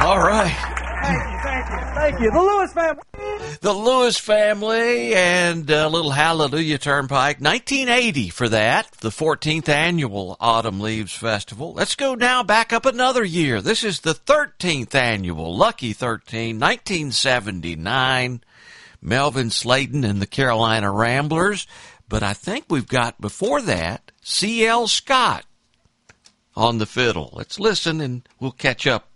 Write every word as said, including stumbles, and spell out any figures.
All right. Thank you, thank you, thank you. The Lewis family. The Lewis family and a little Hallelujah Turnpike. nineteen eighty for that, the fourteenth annual Autumn Leaves Festival. Let's go now back up another year. This is the thirteenth annual, Lucky thirteen, nineteen seventy-nine. Melvin Sladen and the Carolina Ramblers. But I think we've got, before that, C L. Scott on the fiddle. Let's listen and we'll catch up